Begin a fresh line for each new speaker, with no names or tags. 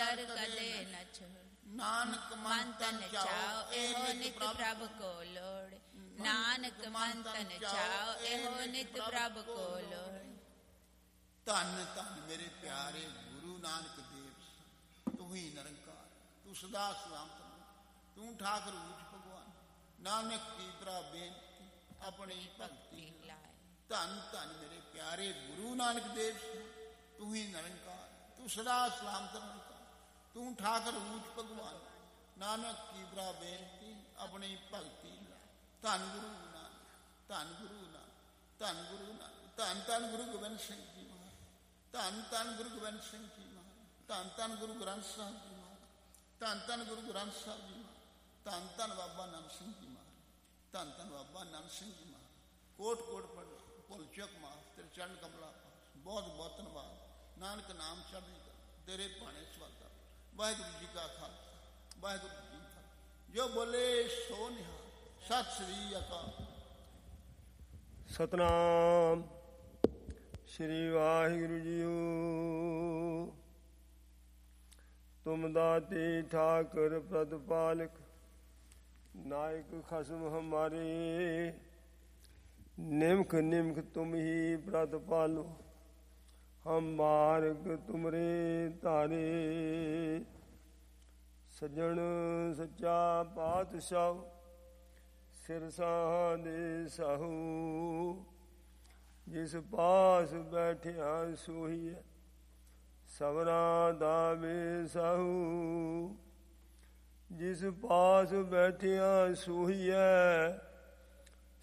ਪਰ ਕਦੇ ਨ ਛੋੜ।
ਨਾਨਕ ਮਨ ਤਨ ਚਾਓ
ਇਹੋ ਨਿਤ ਪ੍ਰਭ ਕੋ ਲੋੜ। ਨਾਨਕ ਮਨ ਤਨ ਚਾਓ ਇਹੋ ਨਿਤ ਪ੍ਰਭ ਕੋ ਲੋੜ।
ਧੰਨ ਧੰਨ ਮੇਰੇ ਪਿਆਰੇ ਗੁਰੂ ਨਾਨਕ ਦੇਵ, ਤੂੰ ਹੀ ਨਿਰੰਕਾਰ, ਤੂੰ ਸਦਾ ਸਲਾਮਤ, ਤੂੰ ਠਾਕੁਰ ਊਚ ਭਗਵਾਨ। ਨਾਨਕ ਕੀ ਭਰਾ ਬੇਨਤੀ ਆਪਣੀ ਭਗਤੀ ਲਾਏ। ਧੰਨ ਧੰਨ ਮੇਰੇ ਪਿਆਰੇ ਗੁਰੂ ਨਾਨਕ ਦੇਵ, ਤੂੰ ਹੀ ਨਿਰੰਕਾਰ, ਤੂੰ ਸਦਾ ਸਲਾਮਤ ਨਿਰੰਕਾਰ, ਤੂੰ ਠਾਕੁਰ ਊਚ ਭਗਵਾਨ। ਨਾਨਕ ਕੀ ਭਰਾ ਬੇਨਤੀ ਆਪਣੀ ਭਗਤੀ ਲਾਏ। ਧੰਨ ਗੁਰੂ ਨਾਨਕ, ਧੰਨ ਗੁਰੂ ਨਾਨਕ, ਧੰਨ ਗੁਰੂ ਨਾਨਕ। ਧੰਨ ਧੰਨ ਗੁਰੂ ਗੋਬਿੰਦ ਸਿੰਘ ਜੀ ਮਹਾਰਾਜ, ਧੰਨ ਧੰਨ ਗੁਰੂ ਗੋਬਿੰਦ ਸਿੰਘ ਜੀ ਮਹਾਰਾਜ, ਧੰਨ ਧੰਨ ਗੁਰੂ ਗ੍ਰੰਥ ਸਾਹਿਬ ਜੀ ਮਹਾਰਾਜ, ਧੰਨ ਧੰਨ ਗੁਰੂ ਗ੍ਰੰਥ ਸਾਹਿਬ ਜੀ ਮਹਾਰਾਜ, ਧੰਨ ਧੰਨ ਬਾਬਾ ਨੰਦ ਸਿੰਘ ਜੀ ਮਹਾਰਾਜ, ਧੰਨ ਧੰਨ ਬਾਬਾ ਨੰਦ ਸਿੰਘ ਜੀ ਮਹਾਰਾਜ। ਕੋਟ ਕੋਟ ਭੁੱਲ ਚੁੱਕ ਮਾਫ, ਤੇਰੇ ਚਰਨ ਕਮਲਾ ਪਾਸ। ਬਹੁਤ ਬਹੁਤ ਧੰਨਵਾਦ। ਨਾਨਕ ਨਾਮ ਚੜ੍ਹਦੀ ਕਲਾ, ਤੇਰੇ ਭਾਣੇ ਸਵਾਦਾ। ਵਾਹਿਗੁਰੂ ਜੀ ਕਾ ਖਾਲਸਾ, ਵਾਹਿਗੁਰੂ ਜੀ ਕੀ ਫਤਿਹ। ਜੋ ਬੋਲੇ ਸੋ ਨਿਹਾਲ। ਸਤਿ ਸ੍ਰੀ ਅਕਾਲ।
ਸਤਨਾਮ ਸ੍ਰੀ ਵਾਹਿਗੁਰੂ ਜੀਓ। ਤੁਮ ਦਾਤੇ ਠਾਕੁਰ ਪ੍ਰਤਪਾਲਕ, ਨਾਇਕ ਖਸਮ ਹਮਾਰੇ। ਨਿਮਖ ਨਿਮਖ ਤੁਮ ਹੀ ਪ੍ਰਤਪਾਲੋ, ਹਮ ਮਾਰਗ ਤੁਮਰੇ ਧਾਰੇ। ਸਜਣ ਸੱਚਾ ਪਾਤਸ਼ਾਹ, ਸਿਰਸਾਂ ਦੇ ਸਾਹੂ। ਜਿਸ ਪਾਸ ਬੈਠਿਆ ਸੋਈ ਹੈ, ਸਵਰਾਂ ਦਾ ਵੇ ਸਾਹੂ। ਜਿਸ ਪਾਸ ਬੈਠਿਆ ਸੋਈ ਹੈ,